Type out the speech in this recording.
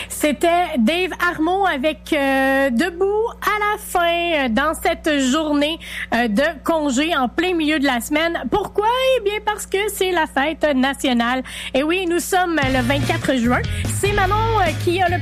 C'était Dave Armeau avec Debout à la fin dans cette journée de congé en plein milieu de la semaine. Pourquoi? Eh bien parce que c'est la fête nationale. Et oui, nous sommes le 24 juin. C'est Manon qui a le